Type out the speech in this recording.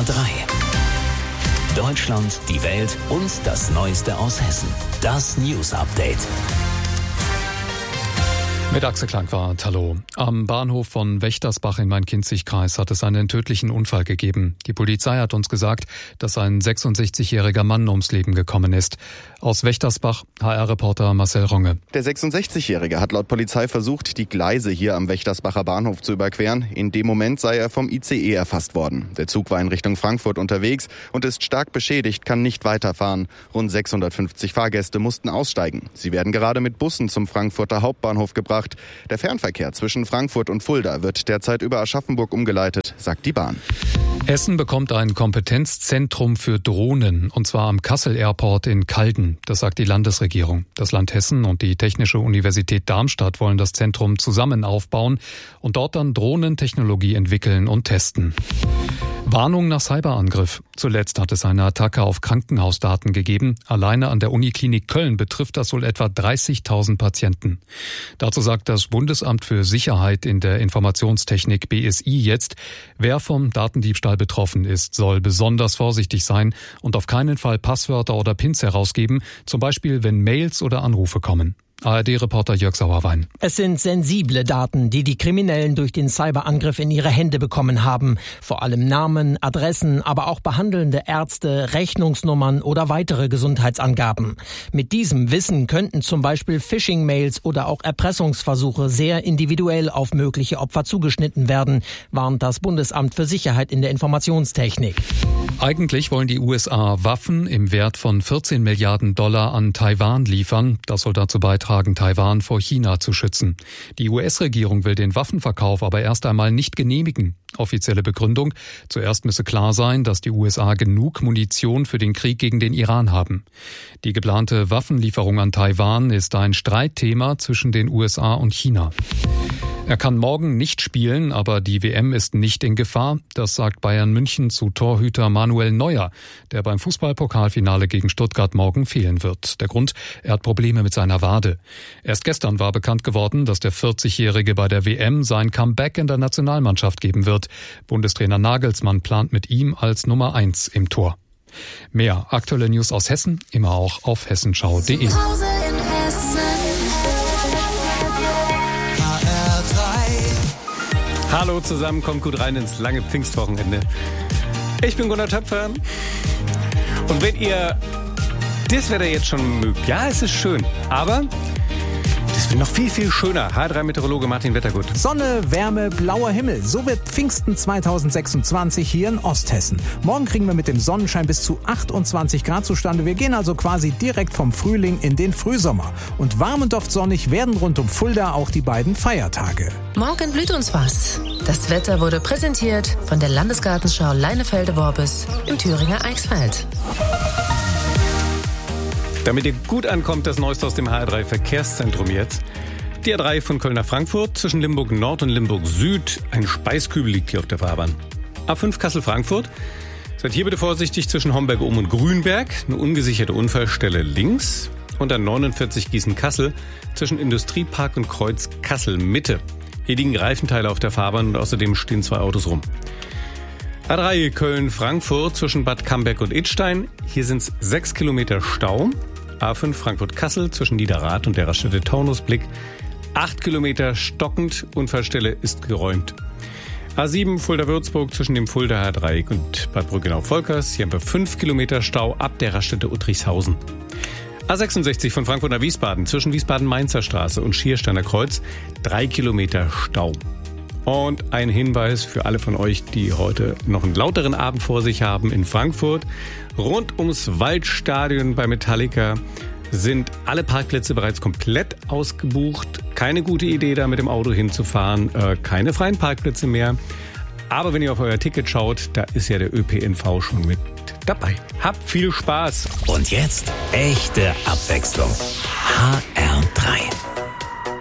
HR3. Deutschland, die Welt und das Neueste aus Hessen. Das News Update. Mit Axel Klangwart, hallo. Am Bahnhof von Wächtersbach in Main-Kinzig-Kreis hat es einen tödlichen Unfall gegeben. Die Polizei hat uns gesagt, dass ein 66-jähriger Mann ums Leben gekommen ist. Aus Wächtersbach, HR-Reporter Marcel Ronge. Der 66-Jährige hat laut Polizei versucht, die Gleise hier am Wächtersbacher Bahnhof zu überqueren. In dem Moment sei er vom ICE erfasst worden. Der Zug war in Richtung Frankfurt unterwegs und ist stark beschädigt, kann nicht weiterfahren. Rund 650 Fahrgäste mussten aussteigen. Sie werden gerade mit Bussen zum Frankfurter Hauptbahnhof gebracht. Der Fernverkehr zwischen Frankfurt und Fulda wird derzeit über Aschaffenburg umgeleitet, sagt die Bahn. Hessen bekommt ein Kompetenzzentrum für Drohnen, und zwar am Kassel Airport in Calden. Das sagt die Landesregierung. Das Land Hessen und die Technische Universität Darmstadt wollen das Zentrum zusammen aufbauen und dort dann Drohnentechnologie entwickeln und testen. Warnung nach Cyberangriff. Zuletzt hat es eine Attacke auf Krankenhausdaten gegeben. Alleine an der Uniklinik Köln betrifft das wohl etwa 30.000 Patienten. Dazu sagt das Bundesamt für Sicherheit in der Informationstechnik BSI jetzt, wer vom Datendiebstahl betroffen ist, soll besonders vorsichtig sein und auf keinen Fall Passwörter oder Pins herausgeben, zum Beispiel wenn Mails oder Anrufe kommen. ARD-Reporter Jörg Sauerwein. Es sind sensible Daten, die die Kriminellen durch den Cyberangriff in ihre Hände bekommen haben. Vor allem Namen, Adressen, aber auch behandelnde Ärzte, Rechnungsnummern oder weitere Gesundheitsangaben. Mit diesem Wissen könnten zum Beispiel Phishing-Mails oder auch Erpressungsversuche sehr individuell auf mögliche Opfer zugeschnitten werden, warnt das Bundesamt für Sicherheit in der Informationstechnik. Eigentlich wollen die USA Waffen im Wert von 14 Milliarden Dollar an Taiwan liefern. Das soll dazu beitragen, Taiwan vor China zu schützen. Die US-Regierung will den Waffenverkauf aber erst einmal nicht genehmigen. Offizielle Begründung: Zuerst müsse klar sein, dass die USA genug Munition für den Krieg gegen den Iran haben. Die geplante Waffenlieferung an Taiwan ist ein Streitthema zwischen den USA und China. Er kann morgen nicht spielen, aber die WM ist nicht in Gefahr. Das sagt Bayern München zu Torhüter Manuel Neuer, der beim Fußball-Pokalfinale gegen Stuttgart morgen fehlen wird. Der Grund: er hat Probleme mit seiner Wade. Erst gestern war bekannt geworden, dass der 40-Jährige bei der WM sein Comeback in der Nationalmannschaft geben wird. Bundestrainer Nagelsmann plant mit ihm als Nummer 1 im Tor. Mehr aktuelle News aus Hessen, immer auch auf hessenschau.de. Hallo zusammen, kommt gut rein ins lange Pfingstwochenende. Ich bin Gunnar Töpfer. Und wenn ihr das Wetter jetzt schon mögt, ja, es ist schön, aber das wird noch viel, viel schöner. H3-Meteorologe Martin Wettergut. Sonne, Wärme, blauer Himmel. So wird Pfingsten 2026 hier in Osthessen. Morgen kriegen wir mit dem Sonnenschein bis zu 28 Grad zustande. Wir gehen also quasi direkt vom Frühling in den Frühsommer. Und warm und oft sonnig werden rund um Fulda auch die beiden Feiertage. Morgen blüht uns was. Das Wetter wurde präsentiert von der Landesgartenschau Leinefelde-Worbis im Thüringer Eichsfeld. Damit ihr gut ankommt, das Neueste aus dem HR3 Verkehrszentrum jetzt. Die A3 von Köln nach Frankfurt zwischen Limburg Nord und Limburg Süd. Ein Speiskübel liegt hier auf der Fahrbahn. A5 Kassel-Frankfurt. Seid hier bitte vorsichtig zwischen Homberg-Ohm und Grünberg. Eine ungesicherte Unfallstelle links. Und an 49 Gießen-Kassel zwischen Industriepark und Kreuz Kassel-Mitte. Hier liegen Reifenteile auf der Fahrbahn und außerdem stehen 2 Autos rum. A3 Köln-Frankfurt zwischen Bad Camberg und Idstein. Hier sind es 6 Kilometer Stau. A5 Frankfurt-Kassel zwischen Niederrad und der Raststätte Taunusblick. 8 Kilometer stockend, Unfallstelle ist geräumt. A7 Fulda-Würzburg zwischen dem Fuldaer Dreieck und Bad Brückenau-Volkers. Hier haben wir 5 Kilometer Stau ab der Raststätte Uttrichshausen. A66 von Frankfurt nach Wiesbaden zwischen Wiesbaden-Mainzer Straße und Schiersteiner Kreuz. 3 Kilometer Stau. Und ein Hinweis für alle von euch, die heute noch einen lauteren Abend vor sich haben in Frankfurt. Rund ums Waldstadion bei Metallica sind alle Parkplätze bereits komplett ausgebucht. Keine gute Idee, da mit dem Auto hinzufahren. Keine freien Parkplätze mehr. Aber wenn ihr auf euer Ticket schaut, da ist ja der ÖPNV schon mit dabei. Habt viel Spaß. Und jetzt echte Abwechslung. HR3.